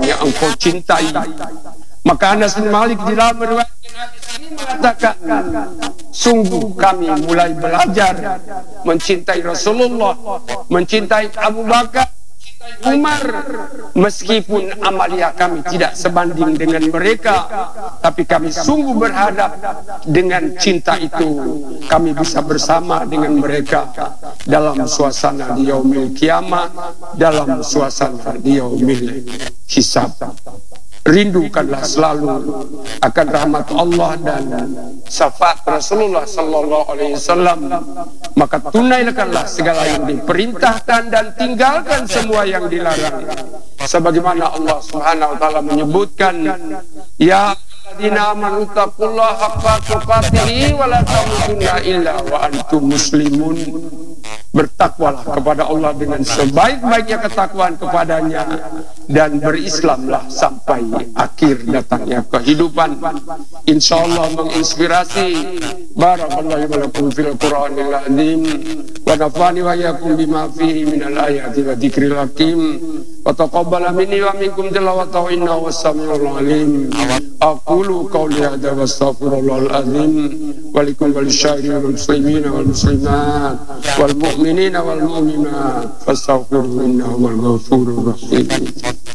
yang engkau cintai. Maka Anas bin Malik di dalam meriwayatkan hadis ini mengatakan, sungguh kami mulai belajar mencintai Rasulullah, mencintai Abu Bakar, Umar, meskipun amalia kami tidak sebanding dengan mereka, tapi kami sungguh berharap dengan cinta itu kami bisa bersama dengan mereka dalam suasana di yaumil kiamah, dalam suasana di yaumil hisab. Rindukanlah selalu akan rahmat Allah dan syafaat Rasulullah sallallahu alaihi wasallam, maka tunaikanlah segala yang diperintahkan dan tinggalkan semua yang dilarang. Sebagaimana Allah Subhanahu wa taala menyebutkan, ya alladzina amanu taqullaha haqqa tuqatih wa la tamutunna illa wa antum muslimun. Bertakwalah kepada Allah dengan sebaik-baiknya ketakwaan kepadanya, dan berislamlah sampai akhir datangnya kehidupan. InsyaAllah menginspirasi. Barakallahu lakum fil Qur'anil azim wa nafani wa iyyakum bima fihi minal ayati wa dzikril hakim wa taqabbala minni wa minkum tilawatahu innahu was-sami'ul alim. Aqulu qawli hadza wa astaghfirullahal azim wa likum wa lisyairil muslimin wal muslimat wal mu'minina wal mu'minat fastaghfiruhu innahu wal ghafurur rahim.